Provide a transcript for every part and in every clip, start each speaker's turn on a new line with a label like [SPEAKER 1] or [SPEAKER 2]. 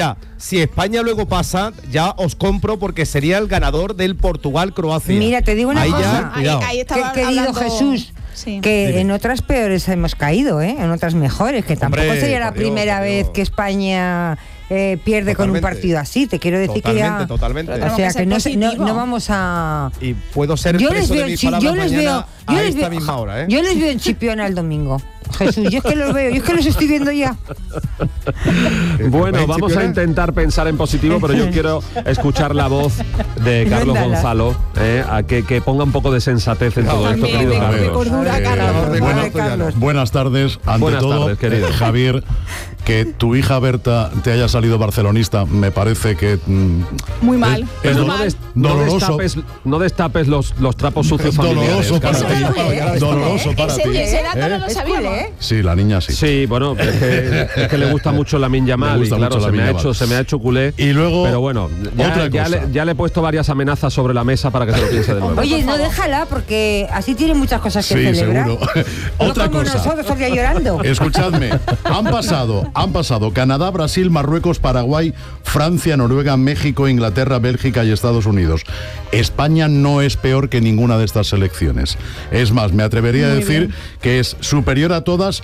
[SPEAKER 1] Mira, si España luego pasa, ya os compro porque sería el ganador del Portugal-Croacia.
[SPEAKER 2] Mira, te digo una cosa.
[SPEAKER 3] Ahí estaba
[SPEAKER 2] querido
[SPEAKER 3] hablando...
[SPEAKER 2] Jesús,
[SPEAKER 3] Sí.
[SPEAKER 2] que
[SPEAKER 1] Dime.
[SPEAKER 2] en otras peores hemos caído, en otras mejores, que tampoco
[SPEAKER 1] Hombre,
[SPEAKER 2] sería la
[SPEAKER 1] por Dios,
[SPEAKER 2] primera
[SPEAKER 1] por
[SPEAKER 2] vez
[SPEAKER 1] Dios.
[SPEAKER 2] que España pierde con un
[SPEAKER 1] Totalmente.
[SPEAKER 2] partido así. Te quiero decir que ya...
[SPEAKER 1] Totalmente.
[SPEAKER 3] Pero
[SPEAKER 2] O sea,
[SPEAKER 3] que ser
[SPEAKER 2] que no
[SPEAKER 3] positivo.
[SPEAKER 2] vamos a...
[SPEAKER 1] Y puedo ser
[SPEAKER 2] Yo les
[SPEAKER 1] preso
[SPEAKER 2] veo,
[SPEAKER 1] de mis palabras mañana a esta misma hora, ¿eh?
[SPEAKER 2] Yo les veo en Chipiona el domingo. Jesús, yo es que los veo, yo es que los estoy viendo ya.
[SPEAKER 4] Bueno, vamos a intentar pensar en positivo, pero yo quiero escuchar la voz de Carlos
[SPEAKER 2] Véndala.
[SPEAKER 4] Gonzalo, a que ponga un poco de sensatez en todo esto,
[SPEAKER 3] También,
[SPEAKER 4] querido
[SPEAKER 3] de
[SPEAKER 4] Carlos.
[SPEAKER 3] cordura, Carlos.
[SPEAKER 2] Vale, Carlos.
[SPEAKER 5] Buenas tardes. Ante
[SPEAKER 4] Buenas
[SPEAKER 5] todo,
[SPEAKER 4] tardes, querido.
[SPEAKER 5] Javier, que tu hija Berta te haya salido barcelonista, me parece que...
[SPEAKER 3] Muy mal.
[SPEAKER 5] es
[SPEAKER 4] Pero
[SPEAKER 3] Muy
[SPEAKER 4] no,
[SPEAKER 3] mal.
[SPEAKER 5] doloroso.
[SPEAKER 4] no destapes los trapos sucios familiares.
[SPEAKER 5] Doloroso para
[SPEAKER 4] Carlos.
[SPEAKER 5] ti. Doloroso para ti.
[SPEAKER 3] Ese dato no lo
[SPEAKER 2] Es
[SPEAKER 3] sabíamos.
[SPEAKER 2] cool, ¿eh?
[SPEAKER 5] Sí, la niña sí.
[SPEAKER 4] Sí, bueno, es que le gusta mucho Lamine
[SPEAKER 5] Le
[SPEAKER 4] Yamal y
[SPEAKER 5] gusta
[SPEAKER 4] claro,
[SPEAKER 5] mucho
[SPEAKER 4] se me
[SPEAKER 5] Lamine
[SPEAKER 4] ha hecho culé.
[SPEAKER 5] Y luego,
[SPEAKER 4] pero bueno,
[SPEAKER 5] otra cosa.
[SPEAKER 4] ya le he puesto varias amenazas sobre la mesa para que se lo piense de nuevo.
[SPEAKER 2] Oye, no déjala, porque así tiene muchas cosas que
[SPEAKER 5] Sí,
[SPEAKER 2] celebrar.
[SPEAKER 5] seguro.
[SPEAKER 2] No
[SPEAKER 5] Otra
[SPEAKER 2] como
[SPEAKER 5] cosa.
[SPEAKER 2] nosotros, todo el día llorando.
[SPEAKER 5] Escuchadme, han pasado Canadá, Brasil, Marruecos, Paraguay, Francia, Noruega, México, Inglaterra, Bélgica y Estados Unidos. España no es peor que ninguna de estas selecciones. Es más, me atrevería a decir que es superior a todas.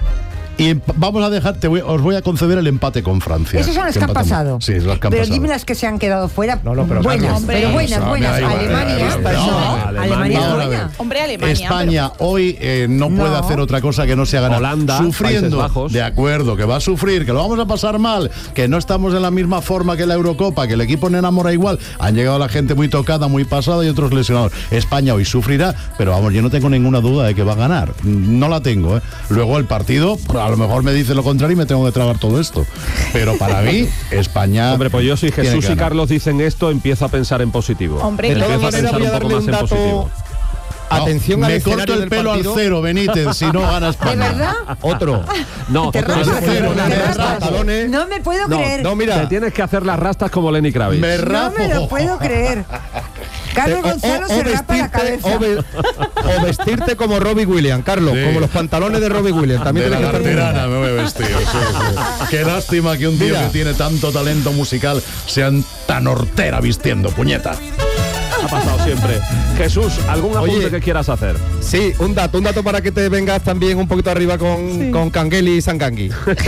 [SPEAKER 5] Y vamos a dejar, os voy a conceder el empate con Francia.
[SPEAKER 2] Esos son los que han
[SPEAKER 5] empatamos.
[SPEAKER 2] pasado.
[SPEAKER 5] Sí, es los que han
[SPEAKER 2] Pero
[SPEAKER 5] pasado.
[SPEAKER 2] dime las que se han quedado fuera.
[SPEAKER 1] No, pero
[SPEAKER 2] buenas,
[SPEAKER 1] Carlos,
[SPEAKER 2] pero buenas,
[SPEAKER 5] no,
[SPEAKER 2] buenas.
[SPEAKER 5] me da igual,
[SPEAKER 2] Alemania.
[SPEAKER 5] Alemania
[SPEAKER 2] Es
[SPEAKER 5] ahora
[SPEAKER 2] buena.
[SPEAKER 5] ve.
[SPEAKER 3] Hombre, Alemania.
[SPEAKER 5] España hoy no puede hacer otra cosa que no sea ganar.
[SPEAKER 4] Holanda, Países
[SPEAKER 5] sufriendo,
[SPEAKER 4] Bajos.
[SPEAKER 5] de acuerdo, que va a sufrir, que lo vamos a pasar mal, que no estamos en la misma forma que la Eurocopa, que el equipo no enamora igual. Han llegado la gente muy tocada, muy pasada y otros lesionados. España hoy sufrirá, pero vamos, yo no tengo ninguna duda de que va a ganar. No la tengo, ¿eh? Luego el partido, a lo mejor me dice lo contrario y me tengo que tragar todo esto. Pero para mí, España...
[SPEAKER 4] Hombre, pues yo si
[SPEAKER 5] tiene
[SPEAKER 4] Jesús
[SPEAKER 5] que
[SPEAKER 4] y
[SPEAKER 5] ganar.
[SPEAKER 4] Carlos dicen esto, empiezo a pensar en positivo.
[SPEAKER 3] Hombre,
[SPEAKER 1] De
[SPEAKER 4] empiezo
[SPEAKER 1] todas
[SPEAKER 4] a
[SPEAKER 1] maneras
[SPEAKER 4] pensar
[SPEAKER 1] voy a
[SPEAKER 4] un poco
[SPEAKER 1] darle
[SPEAKER 4] más
[SPEAKER 1] un
[SPEAKER 4] en
[SPEAKER 1] dato.
[SPEAKER 4] positivo.
[SPEAKER 1] Atención al
[SPEAKER 5] me
[SPEAKER 1] escenario
[SPEAKER 5] corto el
[SPEAKER 1] del
[SPEAKER 5] pelo
[SPEAKER 1] partido.
[SPEAKER 5] al cero, Benítez, si no gana España.
[SPEAKER 2] ¿De verdad?
[SPEAKER 1] Otro.
[SPEAKER 4] No,
[SPEAKER 2] Te
[SPEAKER 4] otro-
[SPEAKER 2] raspas,
[SPEAKER 5] cero,
[SPEAKER 2] te
[SPEAKER 5] me
[SPEAKER 2] raspas.
[SPEAKER 1] pantalones.
[SPEAKER 2] No me puedo
[SPEAKER 4] no,
[SPEAKER 2] creer.
[SPEAKER 1] No, mira.
[SPEAKER 4] te tienes que hacer las rastas como Lenny Kravitz.
[SPEAKER 5] Me
[SPEAKER 2] No
[SPEAKER 5] rapo.
[SPEAKER 2] me lo puedo creer. Carlos Gonzalo se rapa la cabeza.
[SPEAKER 1] O vestirte como Robbie Williams, Carlos,
[SPEAKER 5] Sí.
[SPEAKER 1] como los pantalones de Robbie Williams. También
[SPEAKER 5] De la
[SPEAKER 1] tienes que estar
[SPEAKER 5] carterana me voy a vestir. Sí. Qué lástima que un tío
[SPEAKER 1] Mira.
[SPEAKER 5] que tiene tanto talento musical sea tan hortera vistiendo, puñeta.
[SPEAKER 4] Ha pasado siempre. Jesús, ¿algún apunte
[SPEAKER 1] Oye.
[SPEAKER 4] que quieras hacer?
[SPEAKER 1] Sí, un dato para que te vengas también un poquito arriba con Kangeli y Sangangui.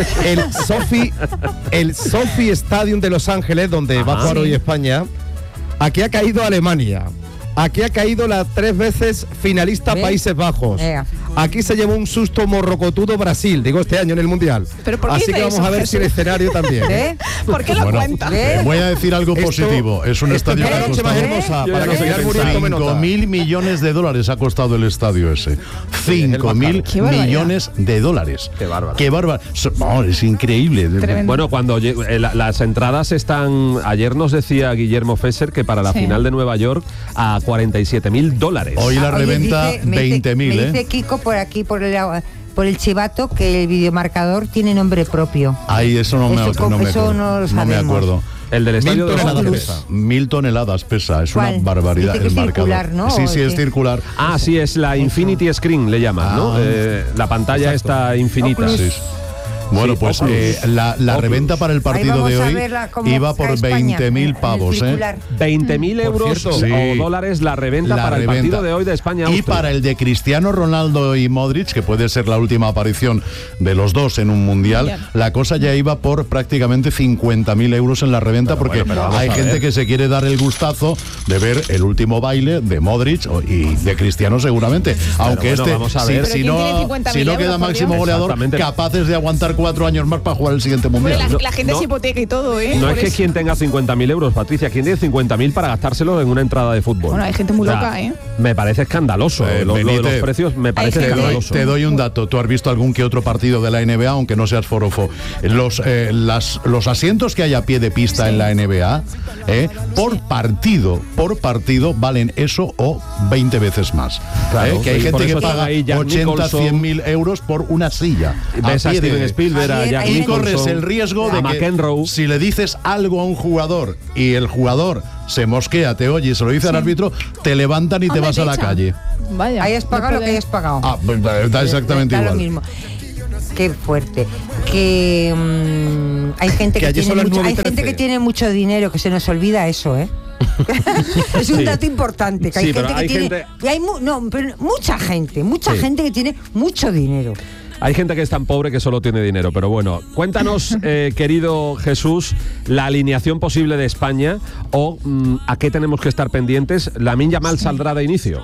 [SPEAKER 1] El Sophie Stadium de Los Ángeles, donde va a jugar hoy España, aquí ha caído Alemania. Aquí ha caído la 3 veces finalista
[SPEAKER 2] ¿Ve?
[SPEAKER 1] Países Bajos.
[SPEAKER 2] Ea.
[SPEAKER 1] Aquí se llevó un susto morrocotudo Brasil, digo este año en el Mundial.
[SPEAKER 3] ¿Pero por qué
[SPEAKER 1] Así
[SPEAKER 3] dice
[SPEAKER 1] que vamos
[SPEAKER 3] eso,
[SPEAKER 1] a ver si el
[SPEAKER 3] Jesús?
[SPEAKER 1] escenario también.
[SPEAKER 2] ¿Eh?
[SPEAKER 3] ¿Por qué lo
[SPEAKER 5] Bueno,
[SPEAKER 3] cuenta?
[SPEAKER 2] ¿Ve?
[SPEAKER 5] voy a decir algo
[SPEAKER 1] Esto-
[SPEAKER 5] positivo. Es un
[SPEAKER 1] esto
[SPEAKER 5] estadio
[SPEAKER 1] es
[SPEAKER 5] que
[SPEAKER 1] la
[SPEAKER 5] ha
[SPEAKER 1] noche más
[SPEAKER 5] costado
[SPEAKER 1] hermosa
[SPEAKER 4] Yo
[SPEAKER 1] para
[SPEAKER 4] ya
[SPEAKER 1] que
[SPEAKER 4] no sé
[SPEAKER 1] siga
[SPEAKER 4] qué
[SPEAKER 1] Muriel tome nota.
[SPEAKER 5] 5.000 millones de dólares ha costado el estadio ese. 5.000
[SPEAKER 3] Qué barbaridad.
[SPEAKER 5] millones de dólares.
[SPEAKER 4] Qué bárbaro.
[SPEAKER 5] Qué bárbaro. Es increíble.
[SPEAKER 3] Tremendo.
[SPEAKER 4] Bueno, cuando las entradas están... Ayer nos decía Guillermo Fesser que para la
[SPEAKER 3] Sí.
[SPEAKER 4] final de Nueva York a $47.000.
[SPEAKER 5] Hoy la
[SPEAKER 2] Oye,
[SPEAKER 5] reventa
[SPEAKER 2] me dice
[SPEAKER 5] 20.000,
[SPEAKER 2] me
[SPEAKER 5] ¿eh?
[SPEAKER 2] dice Kiko por aquí, por el chivato, que el videomarcador tiene nombre propio.
[SPEAKER 5] Ay, eso no me
[SPEAKER 2] Eso
[SPEAKER 5] acuerdo.
[SPEAKER 2] eso no lo
[SPEAKER 5] No me
[SPEAKER 2] sabemos.
[SPEAKER 5] acuerdo.
[SPEAKER 4] El del estadio de Los
[SPEAKER 1] 1000 toneladas
[SPEAKER 4] Ángeles.
[SPEAKER 1] pesa.
[SPEAKER 5] 1.000 toneladas pesa, es
[SPEAKER 2] ¿Cuál?
[SPEAKER 5] una barbaridad.
[SPEAKER 2] Dice que
[SPEAKER 5] el
[SPEAKER 2] es
[SPEAKER 5] marcador.
[SPEAKER 2] circular, ¿no?
[SPEAKER 5] Sí,
[SPEAKER 2] ¿O
[SPEAKER 5] sí,
[SPEAKER 2] qué?
[SPEAKER 5] es circular.
[SPEAKER 4] Ah, sí, es la Infinity Screen, le llaman, ¿no?
[SPEAKER 5] Ah.
[SPEAKER 4] La pantalla está infinita.
[SPEAKER 2] Oculus.
[SPEAKER 5] Sí. Bueno,
[SPEAKER 4] Sí,
[SPEAKER 5] pues
[SPEAKER 4] Oculus.
[SPEAKER 5] la
[SPEAKER 4] Oculus.
[SPEAKER 5] reventa para el partido
[SPEAKER 2] Ahí vamos
[SPEAKER 5] de
[SPEAKER 2] a
[SPEAKER 5] hoy
[SPEAKER 2] verla cómo
[SPEAKER 5] iba por
[SPEAKER 2] cae España,
[SPEAKER 5] 20.000
[SPEAKER 2] en el
[SPEAKER 5] pavos, ¿eh?
[SPEAKER 2] circular.
[SPEAKER 4] 20.000 euros
[SPEAKER 1] cierto.
[SPEAKER 5] Sí.
[SPEAKER 4] o dólares la reventa para el partido de hoy de España.
[SPEAKER 5] Y para el de Cristiano Ronaldo y Modric, que puede ser la última aparición de los dos en un mundial,
[SPEAKER 3] Mundial.
[SPEAKER 5] la cosa ya iba por prácticamente 50.000 euros en la reventa, porque
[SPEAKER 4] bueno, pero vamos
[SPEAKER 5] hay
[SPEAKER 4] a
[SPEAKER 5] gente
[SPEAKER 4] ver.
[SPEAKER 5] que se quiere dar el gustazo de ver el último baile de Modric y de Cristiano seguramente. Aunque
[SPEAKER 4] bueno, vamos a
[SPEAKER 5] si,
[SPEAKER 4] ver.
[SPEAKER 5] si
[SPEAKER 3] ¿Pero
[SPEAKER 5] no,
[SPEAKER 3] quién tiene 50.000
[SPEAKER 5] si no queda
[SPEAKER 3] euros, por
[SPEAKER 5] máximo
[SPEAKER 3] Dios?
[SPEAKER 5] goleador,
[SPEAKER 4] Exactamente.
[SPEAKER 5] capaces de aguantar 4 años más para jugar el siguiente
[SPEAKER 3] Hombre,
[SPEAKER 5] mundial.
[SPEAKER 3] la gente
[SPEAKER 4] no.
[SPEAKER 3] se hipoteca y todo, ¿eh?
[SPEAKER 4] No
[SPEAKER 3] Por
[SPEAKER 4] es que
[SPEAKER 3] eso.
[SPEAKER 4] quien tenga 50.000 euros, Patricia, quien tiene 50.000 para gastárselo en una entrada de fútbol.
[SPEAKER 3] Bueno, hay gente muy loca, ¿eh?
[SPEAKER 4] Me parece escandaloso. Lo de los
[SPEAKER 5] Benítez,
[SPEAKER 4] precios me parece
[SPEAKER 3] gente-
[SPEAKER 4] escandaloso.
[SPEAKER 5] Te doy un dato. Tú has visto algún que otro partido de la NBA, aunque no seas forofo. Los asientos que hay a pie de pista en la NBA, por partido valen eso o 20 veces más.
[SPEAKER 4] Claro,
[SPEAKER 5] Que hay
[SPEAKER 4] sí, por
[SPEAKER 5] gente que
[SPEAKER 4] eso están
[SPEAKER 5] paga
[SPEAKER 4] ahí Jack
[SPEAKER 5] 80,
[SPEAKER 4] Nicholson.
[SPEAKER 5] 100.000 euros por una silla.
[SPEAKER 4] Ves a
[SPEAKER 5] pie de-
[SPEAKER 4] Steven Spielberg, a
[SPEAKER 2] Javier,
[SPEAKER 4] Jack
[SPEAKER 2] ahí
[SPEAKER 5] Y
[SPEAKER 4] Nicholson,
[SPEAKER 5] corres el riesgo
[SPEAKER 4] a
[SPEAKER 5] de que
[SPEAKER 4] McEnroe.
[SPEAKER 5] si le dices algo a un jugador y el jugador se mosquea, te oye y se lo dice al árbitro, te levantan y te
[SPEAKER 3] Hombre,
[SPEAKER 5] vas
[SPEAKER 3] te
[SPEAKER 5] a la
[SPEAKER 3] echan.
[SPEAKER 5] calle.
[SPEAKER 3] Vaya.
[SPEAKER 2] Hayas pagado lo que hayas pagado.
[SPEAKER 5] Ah, pues da exactamente
[SPEAKER 2] Da lo
[SPEAKER 5] igual.
[SPEAKER 2] mismo. Qué fuerte. Que hay gente
[SPEAKER 1] Que
[SPEAKER 2] que
[SPEAKER 1] allí
[SPEAKER 2] tiene
[SPEAKER 1] son las
[SPEAKER 2] mucho,
[SPEAKER 1] 9 y
[SPEAKER 2] hay gente
[SPEAKER 1] 13.
[SPEAKER 2] que tiene mucho dinero, que se nos olvida eso, ¿eh? Es un
[SPEAKER 4] Sí.
[SPEAKER 2] dato importante, que hay
[SPEAKER 4] Sí, pero
[SPEAKER 2] gente que
[SPEAKER 4] hay
[SPEAKER 2] tiene,
[SPEAKER 4] gente-
[SPEAKER 2] y hay pero mucha
[SPEAKER 4] Sí.
[SPEAKER 2] gente que tiene mucho dinero.
[SPEAKER 4] Hay gente que es tan pobre que solo tiene dinero, pero bueno, cuéntanos, querido Jesús, la alineación posible de España o a qué tenemos que estar pendientes. Lamine Yamal saldrá de inicio.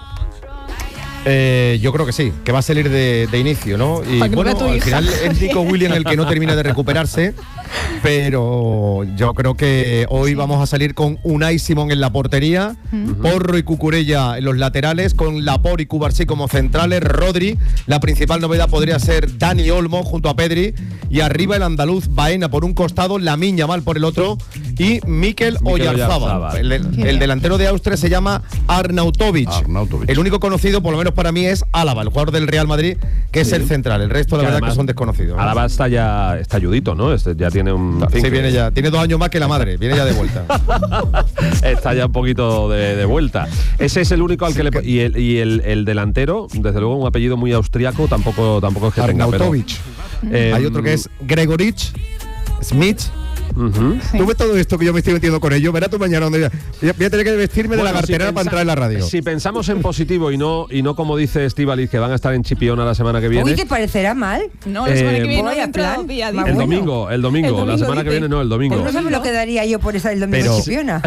[SPEAKER 1] Yo creo que sí, que va a salir de inicio, ¿no? Y
[SPEAKER 3] Pa' que no
[SPEAKER 1] bueno,
[SPEAKER 3] vea tu
[SPEAKER 1] al
[SPEAKER 3] hija.
[SPEAKER 1] final es Nico Williams el que no termina de recuperarse, pero yo creo que hoy vamos a salir con Unai Simón en la portería, Porro y Cucurella en los laterales, con Laporte y Cubarsí como centrales, Rodri, la principal novedad podría ser Dani Olmo junto a Pedri, y arriba el andaluz Baena por un costado, Lamine Yamal por el otro, y Mikel Oyarzábal.
[SPEAKER 4] Oyarzábal.
[SPEAKER 1] El delantero de Austria se llama Arnautovic. El único conocido, por lo menos para mí, es Álava, el jugador del Real Madrid, que es el central. El resto, la
[SPEAKER 4] Que
[SPEAKER 1] verdad,
[SPEAKER 4] además,
[SPEAKER 1] que son desconocidos, ¿no?
[SPEAKER 4] Álava está ayudito, ¿no? Ya tiene un... en fin,
[SPEAKER 1] Sí,
[SPEAKER 4] que-
[SPEAKER 1] viene ya. Tiene 2 años más que la madre. Viene ya de vuelta.
[SPEAKER 4] Está ya un poquito de vuelta. Ese es el único al que le... Y el delantero, desde luego un apellido muy austriaco, tampoco es que tenga, pero...
[SPEAKER 1] Arnautovic. Hay otro que es Gregorich Smith.
[SPEAKER 4] Ujú.
[SPEAKER 1] Tú ves todo esto que yo me estoy metiendo con ello. Verá tú mañana donde voy a tener que vestirme de la
[SPEAKER 4] Bueno,
[SPEAKER 1] cartera para entrar en la radio.
[SPEAKER 4] Si pensamos en positivo y no como dice Estíbaliz, que van a estar en Chipiona la semana que viene.
[SPEAKER 2] Uy, ¿te parecerá mal?
[SPEAKER 3] No, la semana que viene no
[SPEAKER 2] vaya
[SPEAKER 3] entra
[SPEAKER 2] plan.
[SPEAKER 3] día
[SPEAKER 2] Más
[SPEAKER 4] el
[SPEAKER 2] bueno.
[SPEAKER 4] domingo, el domingo, la
[SPEAKER 3] domingo
[SPEAKER 4] semana que
[SPEAKER 3] dice.
[SPEAKER 4] viene no, el domingo.
[SPEAKER 2] Pues no sabes lo que daría yo por esa el domingo
[SPEAKER 1] Pero-
[SPEAKER 2] en Chipiona.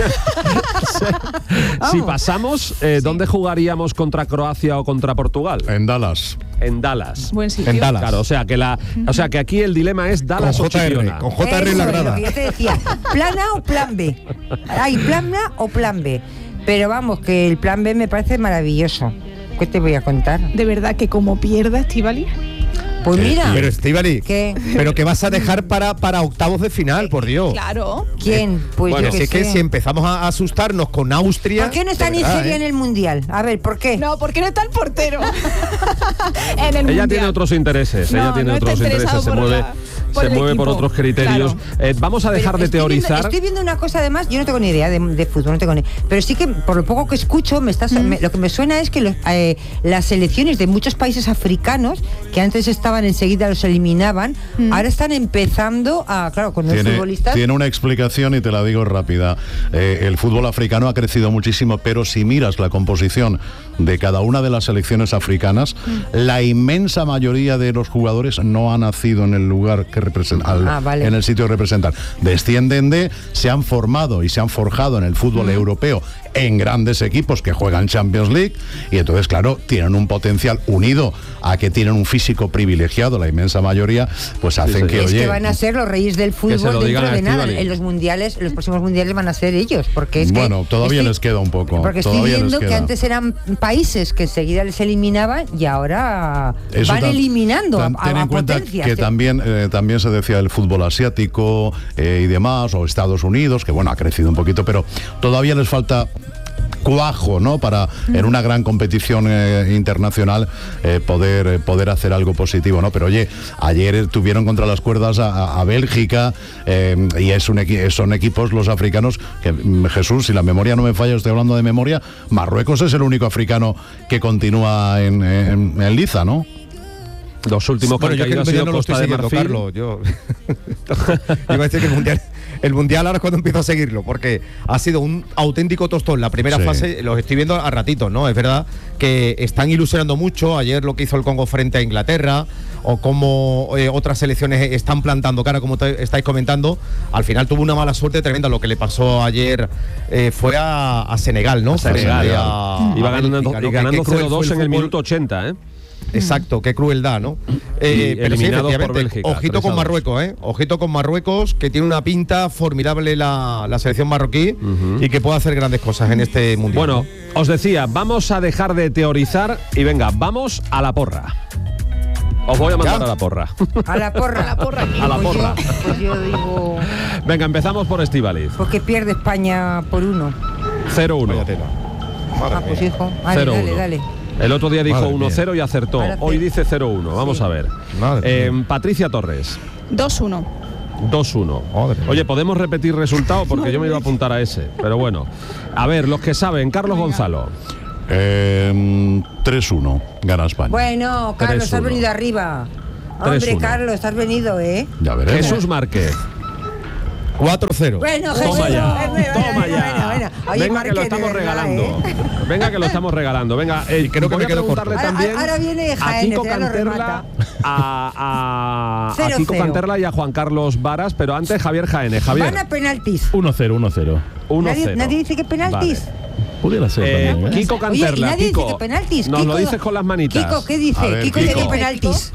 [SPEAKER 4] Si pasamos, ¿dónde jugaríamos contra Croacia o contra Portugal?
[SPEAKER 5] En Dallas.
[SPEAKER 4] En Dallas.
[SPEAKER 3] Buen sitio.
[SPEAKER 1] En Dallas.
[SPEAKER 4] Claro, o sea que aquí el dilema es
[SPEAKER 1] Con
[SPEAKER 4] Dallas o Chipiona.
[SPEAKER 1] JR. Con JR en la
[SPEAKER 2] Eso es lo
[SPEAKER 1] grada.
[SPEAKER 2] que yo te decía, ¿plan A o plan B? Hay plan A o plan B. Pero vamos, que el plan B me parece maravilloso. ¿Qué te voy a contar?
[SPEAKER 3] De verdad que como pierda Estíbaliz,
[SPEAKER 2] Pues mira,
[SPEAKER 1] Pero Estíbaliz,
[SPEAKER 2] ¿qué?
[SPEAKER 1] pero que vas a dejar para octavos de final, por Dios.
[SPEAKER 3] claro.
[SPEAKER 2] ¿Quién? Pues
[SPEAKER 4] Bueno,
[SPEAKER 2] yo
[SPEAKER 1] Si
[SPEAKER 2] qué
[SPEAKER 1] es que
[SPEAKER 2] sé.
[SPEAKER 1] si empezamos a asustarnos con Austria.
[SPEAKER 2] ¿Por qué no está
[SPEAKER 1] de verdad,
[SPEAKER 2] Nigeria en el Mundial? A ver, ¿por qué?
[SPEAKER 3] No, porque no está el portero. En el
[SPEAKER 4] Ella
[SPEAKER 3] mundial.
[SPEAKER 4] tiene otros intereses,
[SPEAKER 3] No,
[SPEAKER 4] ella tiene
[SPEAKER 3] no está
[SPEAKER 4] otros intereses,
[SPEAKER 3] interesado
[SPEAKER 4] se
[SPEAKER 3] por
[SPEAKER 4] mueve,
[SPEAKER 3] por el
[SPEAKER 4] por
[SPEAKER 3] equipo.
[SPEAKER 4] otros criterios. Vamos a dejar
[SPEAKER 2] Pero
[SPEAKER 4] de teorizar.
[SPEAKER 2] Estoy viendo una cosa además, yo no tengo ni idea de fútbol, no tengo ni, pero sí que por lo poco que escucho, lo que me suena es que las selecciones de muchos países africanos, que antes estaban enseguida los eliminaban, ahora están empezando a, claro, con los futbolistas.
[SPEAKER 5] Tiene una explicación y te la digo rápida. El fútbol africano ha crecido muchísimo, pero si miras la composición de cada una de las selecciones africanas, la inmensa mayoría de los jugadores no ha nacido en el lugar que representan,
[SPEAKER 2] vale.
[SPEAKER 5] en el sitio que representan. Descienden se han formado y se han forjado en el fútbol europeo en grandes equipos que juegan Champions League, y entonces, claro, tienen un potencial unido a que tienen un físico privilegiado, la inmensa mayoría, pues hacen que,
[SPEAKER 2] es
[SPEAKER 5] oye,
[SPEAKER 2] que van a ser los reyes del
[SPEAKER 4] se lo
[SPEAKER 2] fútbol
[SPEAKER 4] digan
[SPEAKER 2] dentro
[SPEAKER 4] a
[SPEAKER 2] de nada.
[SPEAKER 4] Estíbaliz.
[SPEAKER 2] En los mundiales, en los próximos mundiales van a ser ellos, porque es que
[SPEAKER 5] bueno, todavía les queda un poco.
[SPEAKER 2] Porque estoy
[SPEAKER 5] todavía les
[SPEAKER 2] viendo que
[SPEAKER 5] queda.
[SPEAKER 2] antes eran países que enseguida les eliminaban y ahora
[SPEAKER 5] Eso
[SPEAKER 2] van eliminando
[SPEAKER 5] ten
[SPEAKER 2] a
[SPEAKER 5] en cuenta
[SPEAKER 2] potencias.
[SPEAKER 5] que también se decía el fútbol asiático y demás, o Estados Unidos, que bueno, ha crecido un poquito, pero todavía les falta cuajo, ¿no? Para en una gran competición internacional poder hacer algo positivo, ¿no? Pero oye, ayer tuvieron contra las cuerdas a Bélgica, y son equipos los africanos que, Jesús, si la memoria no me falla, estoy hablando de memoria, Marruecos es el único africano que continúa en liza, ¿no?
[SPEAKER 4] Los últimos
[SPEAKER 1] Bueno,
[SPEAKER 4] que
[SPEAKER 1] yo
[SPEAKER 4] han
[SPEAKER 1] que
[SPEAKER 4] ido
[SPEAKER 1] el
[SPEAKER 4] ha sido
[SPEAKER 1] mundial no lo estoy
[SPEAKER 4] Costa de
[SPEAKER 1] siguiendo,
[SPEAKER 4] Marfil.
[SPEAKER 1] Carlos. Yo iba a decir que el mundial ahora es cuando empiezo a seguirlo, porque ha sido un auténtico tostón. La primera
[SPEAKER 5] Sí.
[SPEAKER 1] fase los estoy viendo a ratitos, ¿no? Es verdad que están ilusionando mucho. Ayer lo que hizo el Congo frente a Inglaterra, o como otras selecciones están plantando cara, como estáis comentando. Al final tuvo una mala suerte tremenda. Lo que le pasó ayer fue a Senegal, ¿no?
[SPEAKER 4] Senegal,
[SPEAKER 1] Frente a
[SPEAKER 4] iba ganando,
[SPEAKER 1] Bélgica, ¿no?
[SPEAKER 4] y ganando
[SPEAKER 1] Qué cruel fue
[SPEAKER 4] 0-2 en el
[SPEAKER 1] fútbol.
[SPEAKER 4] minuto 80, ¿eh?
[SPEAKER 1] Exacto, qué crueldad, ¿no? Pero sí,
[SPEAKER 4] eliminados por
[SPEAKER 1] efectivamente,
[SPEAKER 4] Bélgica,
[SPEAKER 1] ojito
[SPEAKER 4] 3-2.
[SPEAKER 1] con Marruecos, ¿eh? Ojito con Marruecos, que tiene una pinta formidable la selección marroquí y que puede hacer grandes cosas en este mundial.
[SPEAKER 4] Bueno, os decía, vamos a dejar de teorizar y venga, vamos a la porra. Os voy a mandar
[SPEAKER 1] ¿Ya?
[SPEAKER 4] a la porra.
[SPEAKER 2] A la porra.
[SPEAKER 3] A la porra aquí.
[SPEAKER 4] A la
[SPEAKER 2] Pues
[SPEAKER 4] porra.
[SPEAKER 2] pues yo digo,
[SPEAKER 4] Venga, empezamos por Estíbaliz.
[SPEAKER 2] porque pierde España por 1.
[SPEAKER 4] 0-1.
[SPEAKER 1] Vaya tela. Madre
[SPEAKER 2] Ah, pues
[SPEAKER 1] mía.
[SPEAKER 2] hijo, dale,
[SPEAKER 4] 0-1.
[SPEAKER 2] dale.
[SPEAKER 4] El otro día dijo
[SPEAKER 1] Madre mía.
[SPEAKER 4] 1-0 y acertó.
[SPEAKER 2] Ahora
[SPEAKER 4] Hoy
[SPEAKER 2] te-
[SPEAKER 4] dice 0-1. Vamos
[SPEAKER 2] Sí.
[SPEAKER 4] a ver.
[SPEAKER 1] Madre mía.
[SPEAKER 4] Patricia Torres,
[SPEAKER 3] 2-1.
[SPEAKER 4] 2-1.
[SPEAKER 1] Madre mía.
[SPEAKER 4] Oye, ¿podemos repetir resultado? Porque yo me iba a apuntar a ese. Pero bueno. A ver, los que saben, Carlos Gonzalo.
[SPEAKER 5] 3-1 gana España.
[SPEAKER 2] Bueno, Carlos,
[SPEAKER 4] 3-1.
[SPEAKER 2] has venido arriba. Hombre, Carlos, has venido, ¿eh?
[SPEAKER 5] Ya veremos.
[SPEAKER 4] Jesús Márquez.
[SPEAKER 1] 4-0.
[SPEAKER 2] Bueno, Jesús.
[SPEAKER 4] Toma ya. Toma ya.
[SPEAKER 2] Bueno. Oye,
[SPEAKER 4] Venga, que lo
[SPEAKER 2] Márquez, de
[SPEAKER 4] estamos
[SPEAKER 2] verdad,
[SPEAKER 4] regalando.
[SPEAKER 2] ¿eh?
[SPEAKER 4] Venga, que lo estamos regalando. Venga,
[SPEAKER 1] creo que
[SPEAKER 4] voy
[SPEAKER 1] me
[SPEAKER 4] a
[SPEAKER 1] quedo
[SPEAKER 4] preguntarle
[SPEAKER 1] corto.
[SPEAKER 4] también
[SPEAKER 2] Ahora viene
[SPEAKER 4] a
[SPEAKER 2] Jaén,
[SPEAKER 4] Kiko
[SPEAKER 2] ya lo
[SPEAKER 4] Canterla,
[SPEAKER 2] remata.
[SPEAKER 4] a
[SPEAKER 2] 0-0.
[SPEAKER 4] Kiko Canterla y a Juan Carlos Varas, pero antes Javier Jaénez. Javier,
[SPEAKER 2] Van a penaltis.
[SPEAKER 5] 1-0.
[SPEAKER 4] 1-0.
[SPEAKER 2] Nadie dice que penaltis.
[SPEAKER 4] Vale.
[SPEAKER 5] Pudiera ser también, ¿eh?
[SPEAKER 4] Kiko
[SPEAKER 2] Oye,
[SPEAKER 4] Canterla,
[SPEAKER 2] y nadie
[SPEAKER 4] Kiko,
[SPEAKER 2] dice que penaltis.
[SPEAKER 4] nos
[SPEAKER 2] Kiko,
[SPEAKER 4] lo dices con las manitas.
[SPEAKER 2] Kiko, ¿qué dice?
[SPEAKER 5] A ver,
[SPEAKER 2] Kiko
[SPEAKER 5] Kiko.
[SPEAKER 2] dice penaltis.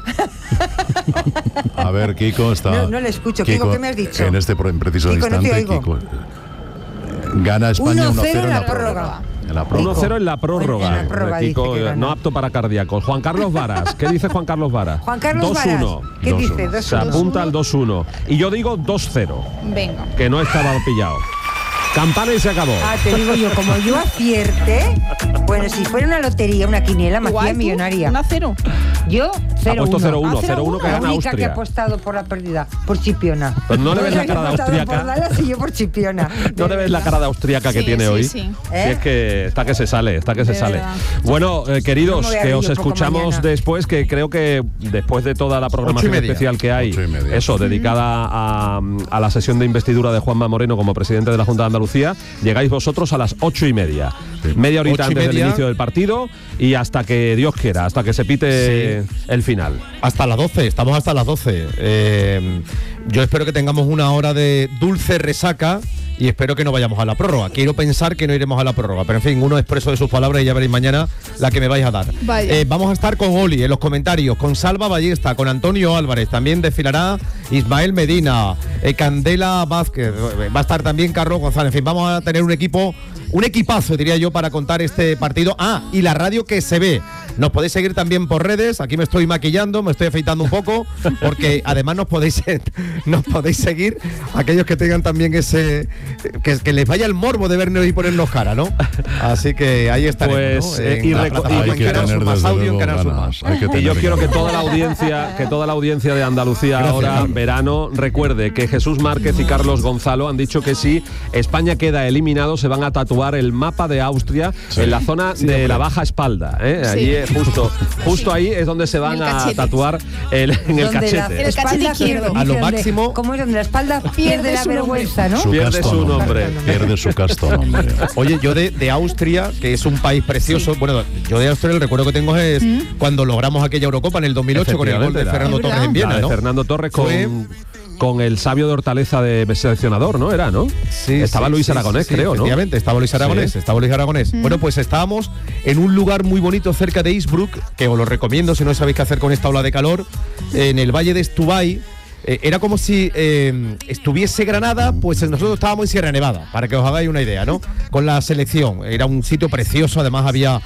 [SPEAKER 5] A ver, Kiko está.
[SPEAKER 2] No le escucho. Kiko, ¿qué me has dicho?
[SPEAKER 5] En este preciso
[SPEAKER 2] Kiko, no te
[SPEAKER 5] instante,
[SPEAKER 2] oigo.
[SPEAKER 5] Kiko. Gana España
[SPEAKER 2] 1-0
[SPEAKER 5] 1-0
[SPEAKER 2] en la prórroga.
[SPEAKER 5] En la prórroga.
[SPEAKER 4] 1-0 en la prórroga.
[SPEAKER 2] En la prórroga
[SPEAKER 4] Kiko,
[SPEAKER 2] dice que gana.
[SPEAKER 4] no apto para cardíacos. Juan Carlos Varas, ¿qué dice Juan Carlos Varas?
[SPEAKER 2] Juan Carlos Varas,
[SPEAKER 4] 2-1.
[SPEAKER 2] ¿qué
[SPEAKER 5] 2-1.
[SPEAKER 2] dice?
[SPEAKER 4] Se apunta al 2-1. Y yo digo 2-0,
[SPEAKER 3] Venga.
[SPEAKER 4] que no estaba pillado. Campana y se acabó.
[SPEAKER 2] Ah, te digo yo, como yo acierte, bueno, si fuera una lotería, una quiniela, me hacía
[SPEAKER 3] ¿tú?
[SPEAKER 2] millonaria.
[SPEAKER 3] 1-0.
[SPEAKER 2] Yo, 0-1.
[SPEAKER 4] puesto 0-1,
[SPEAKER 2] Ah,
[SPEAKER 4] 0-1 que
[SPEAKER 2] la
[SPEAKER 4] gana
[SPEAKER 2] única que
[SPEAKER 4] Austria.
[SPEAKER 2] ha apostado por la pérdida, por Chipiona.
[SPEAKER 4] Pues no le ves la
[SPEAKER 2] Yo
[SPEAKER 4] cara de
[SPEAKER 2] he apostado
[SPEAKER 4] austríaca.
[SPEAKER 2] por Dallas y yo por Chipiona.
[SPEAKER 4] ¿No te ves la cara de austríaca que
[SPEAKER 3] Sí,
[SPEAKER 4] tiene
[SPEAKER 3] sí,
[SPEAKER 4] hoy?
[SPEAKER 3] sí.
[SPEAKER 2] ¿Eh?
[SPEAKER 4] Sí, es que está que se sale,
[SPEAKER 3] De
[SPEAKER 4] sale.
[SPEAKER 3] verdad.
[SPEAKER 4] Bueno, queridos,
[SPEAKER 2] No me voy a
[SPEAKER 4] que
[SPEAKER 2] reír
[SPEAKER 4] os
[SPEAKER 2] un poco
[SPEAKER 4] escuchamos
[SPEAKER 2] mañana.
[SPEAKER 4] después, que creo que después de toda la programación
[SPEAKER 1] 8:30.
[SPEAKER 4] especial que hay,
[SPEAKER 5] 8:30.
[SPEAKER 4] eso, dedicada a la sesión de investidura de Juanma Moreno como presidente de la Junta de Andalucía, llegáis vosotros a las 8:30. Media horita
[SPEAKER 1] 8:30.
[SPEAKER 4] antes del inicio del partido y hasta que Dios quiera, hasta que se pite el final.
[SPEAKER 1] Hasta las 12, estamos hasta las 12. Yo espero que tengamos una hora de dulce resaca y espero que no vayamos a la prórroga. Quiero pensar que no iremos a la prórroga, pero en fin, uno expreso de sus palabras y ya veréis mañana la que me vais a dar.
[SPEAKER 3] Vaya.
[SPEAKER 1] Vamos a estar con Oli en los comentarios, con Salva Ballesta, con Antonio Álvarez, también desfilará Ismael Medina, Candela Vázquez, va a estar también Carlos González. En fin, vamos a tener un equipazo, diría yo, para contar este partido. Y la radio que se ve. Nos podéis seguir también por redes. Aquí me estoy maquillando, me estoy afeitando un poco, porque además nos podéis seguir aquellos que tengan también ese que les vaya el morbo de vernos y ponernos cara, ¿no? Así que ahí estaremos,
[SPEAKER 4] Pues,
[SPEAKER 1] ¿no? En
[SPEAKER 4] y
[SPEAKER 1] la
[SPEAKER 4] reco-
[SPEAKER 1] plataforma,
[SPEAKER 5] Hay
[SPEAKER 1] en
[SPEAKER 5] que
[SPEAKER 1] Canal
[SPEAKER 5] tener
[SPEAKER 1] Sur Más
[SPEAKER 5] desde
[SPEAKER 1] Audio, en
[SPEAKER 5] luego
[SPEAKER 1] Canal Sur
[SPEAKER 5] ganas.
[SPEAKER 1] Más.
[SPEAKER 5] Hay que
[SPEAKER 4] Y yo
[SPEAKER 5] tener
[SPEAKER 4] quiero que
[SPEAKER 5] ganas.
[SPEAKER 4] toda la audiencia de Andalucía
[SPEAKER 1] Gracias,
[SPEAKER 4] ahora,
[SPEAKER 1] Carlos.
[SPEAKER 4] verano, recuerde que Jesús Márquez y Carlos Gonzalo han dicho que si España queda eliminado se van a tatuar el mapa de Austria en la zona de la baja espalda.
[SPEAKER 3] Sí.
[SPEAKER 4] Allí, justo ahí es donde se van
[SPEAKER 3] En el
[SPEAKER 4] a
[SPEAKER 3] cachete.
[SPEAKER 4] tatuar en el
[SPEAKER 2] Donde
[SPEAKER 4] cachete.
[SPEAKER 2] la
[SPEAKER 3] cachete
[SPEAKER 2] espalda
[SPEAKER 3] izquierdo.
[SPEAKER 2] pierde,
[SPEAKER 1] A lo
[SPEAKER 2] donde-
[SPEAKER 1] máximo-
[SPEAKER 2] ¿Cómo es? Donde la espalda pierde la
[SPEAKER 3] su nombre.
[SPEAKER 2] vergüenza, ¿no?
[SPEAKER 4] Pierde
[SPEAKER 5] casto
[SPEAKER 4] su nombre.
[SPEAKER 5] Pierde su casto nombre.
[SPEAKER 1] Oye, yo de Austria, que es un país precioso, bueno, yo de Austria el recuerdo que tengo es cuando logramos aquella Eurocopa en el 2008 con el gol de
[SPEAKER 4] Efectivamente,
[SPEAKER 1] Fernando
[SPEAKER 3] es
[SPEAKER 1] Torres
[SPEAKER 3] verdad.
[SPEAKER 1] en Viena,
[SPEAKER 4] La de
[SPEAKER 1] ¿no?
[SPEAKER 4] Fernando Torres
[SPEAKER 1] Fue-
[SPEAKER 4] con el sabio de Hortaleza de seleccionador, ¿no? Era, ¿no?
[SPEAKER 1] Sí,
[SPEAKER 4] Estaba
[SPEAKER 1] sí,
[SPEAKER 4] Luis
[SPEAKER 1] sí,
[SPEAKER 4] Aragonés,
[SPEAKER 1] sí,
[SPEAKER 4] creo, ¿no?
[SPEAKER 1] Efectivamente, estaba Luis Aragonés,
[SPEAKER 4] Sí.
[SPEAKER 1] estaba Luis Aragonés. Bueno, pues estábamos en un lugar muy bonito cerca de Innsbruck, que os lo recomiendo si no sabéis qué hacer con esta ola de calor, en el valle de Estubay. Era como si estuviese Granada, pues nosotros estábamos en Sierra Nevada, para que os hagáis una idea, ¿no? Con la selección. Era un sitio precioso, además había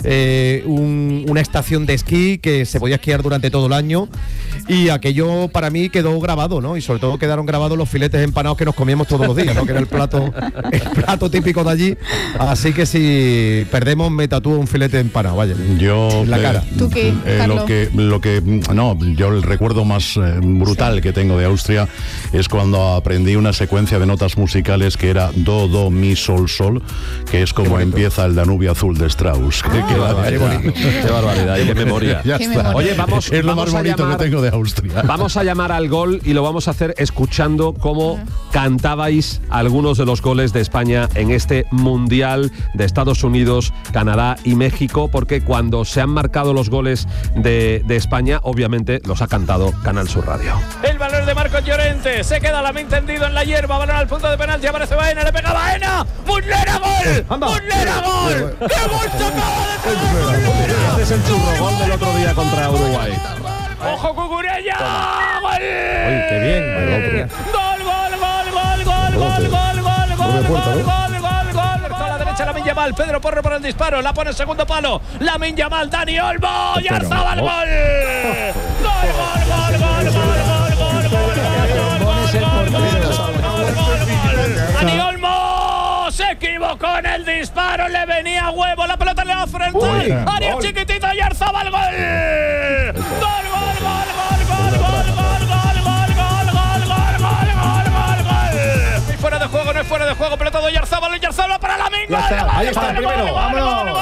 [SPEAKER 1] una estación de esquí que se podía esquiar durante todo el año y aquello para mí quedó grabado, ¿no? Y sobre todo quedaron grabados los filetes empanados que nos comíamos todos los días, ¿no? Que era el plato típico de allí. Así que si perdemos me tatúo un filete empanado, vaya.
[SPEAKER 5] Yo
[SPEAKER 1] En la cara.
[SPEAKER 3] ¿Tú qué, Carlos?
[SPEAKER 5] yo el recuerdo más brutal que tengo de Austria es cuando aprendí una secuencia de notas musicales que era do, do, mi, sol, sol, que es como empieza el Danubio Azul de Strauss.
[SPEAKER 4] Qué barbaridad, y qué memoria.
[SPEAKER 5] Ya
[SPEAKER 3] Qué
[SPEAKER 5] está.
[SPEAKER 3] memoria.
[SPEAKER 4] Oye, vamos
[SPEAKER 5] es lo más
[SPEAKER 4] a
[SPEAKER 5] bonito
[SPEAKER 4] llamar-
[SPEAKER 5] que tengo de Austria.
[SPEAKER 4] Vamos a llamar al gol y lo vamos a hacer escuchando cómo cantabais algunos de los goles de España en este Mundial de Estados Unidos, Canadá y México, porque cuando se han marcado los goles de España, obviamente los ha cantado Canal Sur Radio.
[SPEAKER 6] El balón de Marcos Llorente. Se queda Lamín tendido en la hierba. Balón al punto de penalti. Aparece Baena. Le pega Baena. ¡Muslera, gol! ¡Muslera, gol! ¡Qué gol se acaba de pegar!
[SPEAKER 4] Este es el churro gol del otro día contra Uruguay.
[SPEAKER 6] ¡Ojo, Cucurella! ¡Gol!
[SPEAKER 1] Oye, qué bien.
[SPEAKER 6] ¡Gol, gol, gol, gol, gol, gol, gol, gol, gol, gol, gol! Está a la derecha Lamín Yamal. Pedro Porro por el disparo. La pone en segundo palo. Lamín Yamal. Dani Olmo. ¡Y Arzabal, gol! ¡Gol, gol, gol, gol, gol, gol, gol! Dani Olmo se equivocó en el disparo, le venía a huevo, la pelota le va a frontal, área chiquitita y Arzabal, gol. Gol, gol, gol, gol, gol, gol, gol, gol, gol, gol, gol, gol, gol, gol, gol. Y fuera de juego, no es fuera de juego, pelota de Arzabal, y Arzabal para la Mingo.
[SPEAKER 1] Ahí está el primero, vámonos.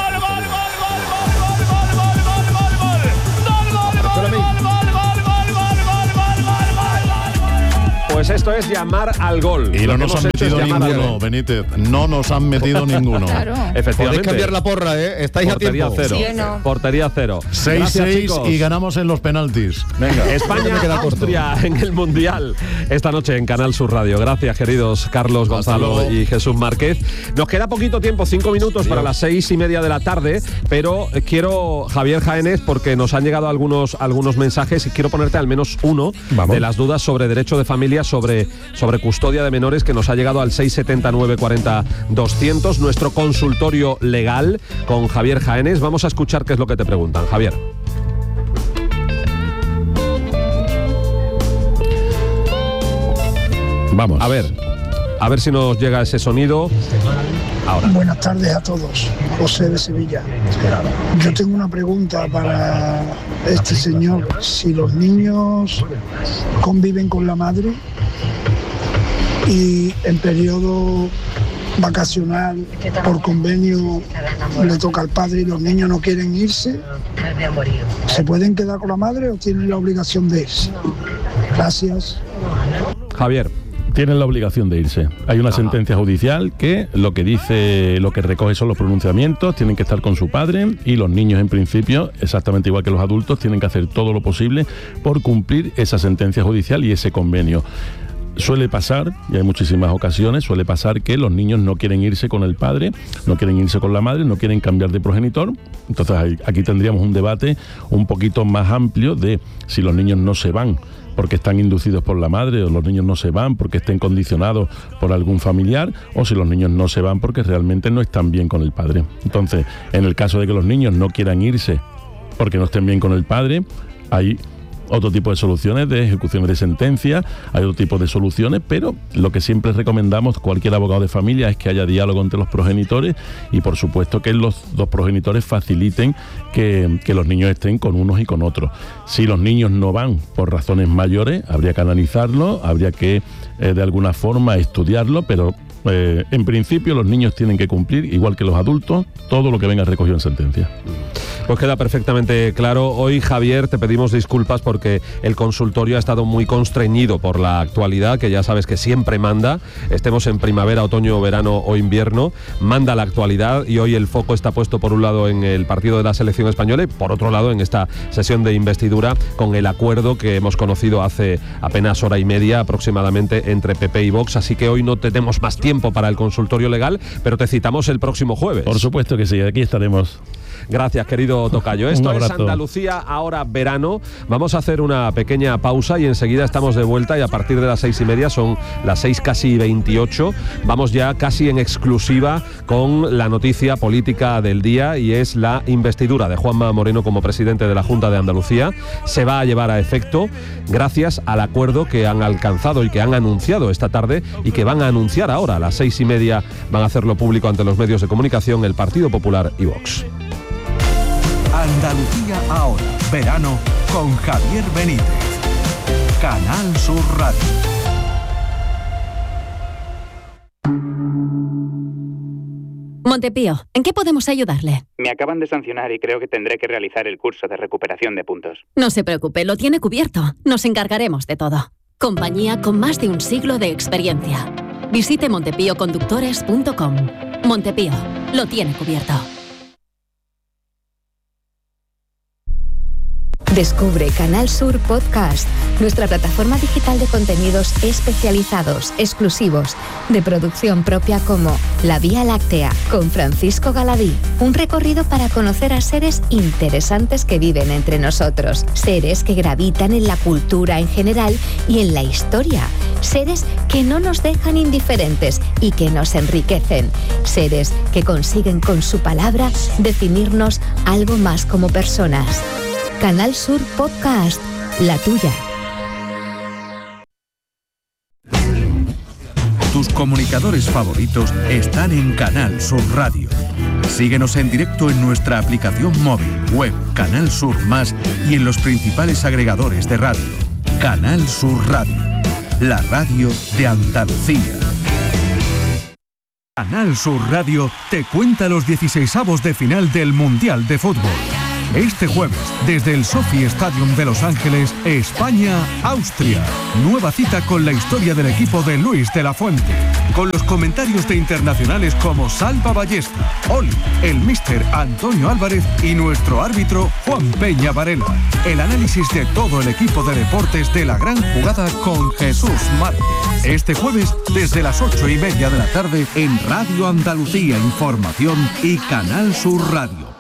[SPEAKER 4] esto es llamar al gol.
[SPEAKER 5] Y
[SPEAKER 4] Lo
[SPEAKER 5] no
[SPEAKER 4] que
[SPEAKER 5] nos han
[SPEAKER 4] hemos hecho es
[SPEAKER 5] metido
[SPEAKER 4] llamar al
[SPEAKER 5] ninguno,
[SPEAKER 4] gol.
[SPEAKER 5] Benítez. No nos han metido ninguno.
[SPEAKER 3] Claro.
[SPEAKER 4] Efectivamente.
[SPEAKER 1] Podéis cambiar la porra, ¿eh? Estáis
[SPEAKER 4] Portería
[SPEAKER 1] a tiempo.
[SPEAKER 4] cero.
[SPEAKER 2] ¿Sí o no?
[SPEAKER 4] Portería cero. Gracias,
[SPEAKER 5] 6-6
[SPEAKER 4] chicos.
[SPEAKER 5] y ganamos en los penaltis. Venga.
[SPEAKER 4] España,
[SPEAKER 1] Me queda corto.
[SPEAKER 4] Austria en el Mundial esta noche en Canal Sur Radio. Gracias, queridos Carlos, Gonzalo
[SPEAKER 5] luego.
[SPEAKER 4] y Jesús Márquez. Nos queda poquito tiempo, 5 minutos para las 6:30 de la tarde, pero quiero, Javier Jaénes, porque nos han llegado algunos mensajes y quiero ponerte al menos uno
[SPEAKER 1] Vamos.
[SPEAKER 4] de las dudas sobre derecho de familia, sobre custodia de menores, que nos ha llegado al 679 40 200, nuestro consultorio legal con Javier Jaénes. Vamos a escuchar qué es lo que te preguntan, Javier.
[SPEAKER 5] Vamos.
[SPEAKER 4] A ver si nos llega ese sonido. Ahora.
[SPEAKER 7] Buenas tardes a todos, José de Sevilla. Yo tengo una pregunta para este señor. Si los niños conviven con la madre y en periodo vacacional por convenio le toca al padre y los niños no quieren irse, ¿se pueden quedar con la madre o tienen la obligación de irse? Gracias.
[SPEAKER 4] Javier.
[SPEAKER 8] Tienen la obligación de irse. Hay una sentencia judicial que lo que dice, lo que recoge son los pronunciamientos, tienen que estar con su padre, y los niños en principio, exactamente igual que los adultos, tienen que hacer todo lo posible por cumplir esa sentencia judicial y ese convenio. Suele pasar, y hay muchísimas ocasiones, suele pasar que los niños no quieren irse con el padre, no quieren irse con la madre, no quieren cambiar de progenitor. Entonces aquí tendríamos un debate un poquito más amplio de si los niños no se van porque están inducidos por la madre, o los niños no se van porque estén condicionados por algún familiar, o si los niños no se van porque realmente no están bien con el padre. Entonces, en el caso de que los niños no quieran irse porque no estén bien con el padre, hay otro tipo de soluciones de ejecuciones de sentencia, hay otro tipo de soluciones, pero lo que siempre recomendamos cualquier abogado de familia es que haya diálogo entre los progenitores y por supuesto que los dos progenitores faciliten que los niños estén con unos y con otros. Si los niños no van por razones mayores, habría que analizarlo, habría que de alguna forma estudiarlo, pero en principio los niños tienen que cumplir, igual que los adultos, todo lo que venga recogido en sentencia.
[SPEAKER 4] Pues queda perfectamente claro. Hoy, Javier, te pedimos disculpas porque el consultorio ha estado muy constreñido por la actualidad, que ya sabes que siempre manda. Estemos en primavera, otoño, verano o invierno, manda la actualidad, y hoy el foco está puesto por un lado en el partido de la selección española y por otro lado en esta sesión de investidura con el acuerdo que hemos conocido hace apenas hora y media aproximadamente entre PP y Vox. Así que hoy no tenemos más tiempo para el consultorio legal, pero te citamos el próximo jueves.
[SPEAKER 8] Por supuesto que sí, aquí estaremos.
[SPEAKER 4] Gracias, querido tocayo. Esto es Andalucía ahora verano. Vamos a hacer una pequeña pausa y enseguida estamos de vuelta, y a partir de las 6:30, son las 6 casi 28, vamos ya casi en exclusiva con la noticia política del día, y es la investidura de Juanma Moreno como presidente de la Junta de Andalucía. Se va a llevar a efecto gracias al acuerdo que han alcanzado y que han anunciado esta tarde y que van a anunciar ahora. A las 6:30 van a hacerlo público ante los medios de comunicación el Partido Popular y Vox.
[SPEAKER 9] Andalucía ahora, verano, con Javier Benítez. Canal Sur Radio.
[SPEAKER 10] Montepío, ¿en qué podemos ayudarle?
[SPEAKER 11] Me acaban de sancionar y creo que tendré que realizar el curso de recuperación de puntos.
[SPEAKER 10] No se preocupe, lo tiene cubierto. Nos encargaremos de todo. Compañía con más de un siglo de experiencia. Visite montepíoconductores.com. Montepío, lo tiene cubierto.
[SPEAKER 12] Descubre Canal Sur Podcast, nuestra plataforma digital de contenidos especializados, exclusivos, de producción propia, como La Vía Láctea, con Francisco Galadí. Un recorrido para conocer a seres interesantes que viven entre nosotros. Seres que gravitan en la cultura en general y en la historia. Seres que no nos dejan indiferentes y que nos enriquecen. Seres que consiguen con su palabra definirnos algo más como personas. Canal Sur Podcast, la tuya.
[SPEAKER 9] Tus comunicadores favoritos están en Canal Sur Radio. Síguenos en directo en nuestra aplicación móvil, web, Canal Sur Más, y en los principales agregadores de radio. Canal Sur Radio, la radio de Andalucía. Canal Sur Radio te cuenta los 16avos de final del Mundial de Fútbol. Este jueves, desde el Sophie Stadium de Los Ángeles, España-Austria. Nueva cita con la historia del equipo de Luis de la Fuente. Con los comentarios de internacionales como Salva Ballesta, Oli, el míster Antonio Álvarez y nuestro árbitro Juan Peña Varela. El análisis de todo el equipo de deportes de la gran jugada con Jesús Márquez. Este jueves, desde las 8:30 de la tarde, en Radio Andalucía Información y Canal Sur Radio.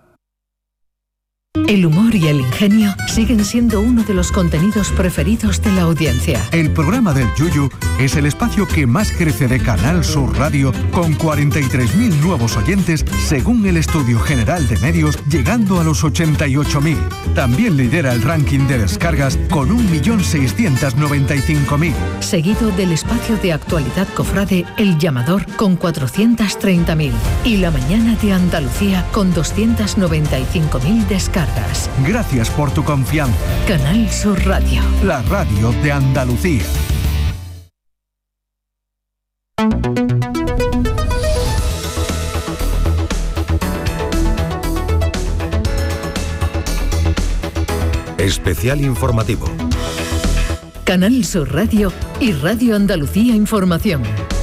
[SPEAKER 13] El humor y el ingenio siguen siendo uno de los contenidos preferidos de la audiencia.
[SPEAKER 9] El programa del Yuyu es el espacio que más crece de Canal Sur Radio, con 43.000 nuevos oyentes según el Estudio General de Medios, llegando a los 88.000. También lidera el ranking de descargas con 1.695.000.
[SPEAKER 13] Seguido del espacio de actualidad cofrade El Llamador con 430.000. Y La Mañana de Andalucía con 295.000 descargas.
[SPEAKER 9] Gracias por tu confianza.
[SPEAKER 13] Canal Sur Radio.
[SPEAKER 9] La radio de Andalucía.
[SPEAKER 14] Especial informativo.
[SPEAKER 13] Canal Sur Radio y Radio Andalucía Información.